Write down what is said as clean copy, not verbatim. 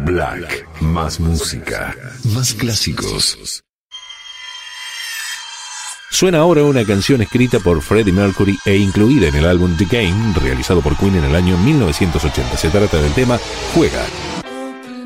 Black. Más música. Más clásicos. Suena ahora una canción escrita por Freddie Mercury e incluida en el álbum The Game, realizado por Queen en el año 1980. Se trata del tema Juega.